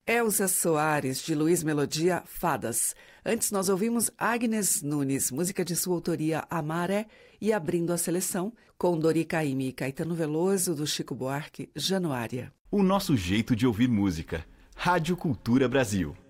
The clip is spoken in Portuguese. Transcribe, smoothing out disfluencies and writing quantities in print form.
Elza Soares, de Luiz Melodia, Fadas. Antes nós ouvimos Agnes Nunes, música de sua autoria Amaré, e abrindo a seleção, com Dori Caymmi e Caetano Veloso, do Chico Buarque, Januária. O nosso jeito de ouvir música. Rádio Cultura Brasil.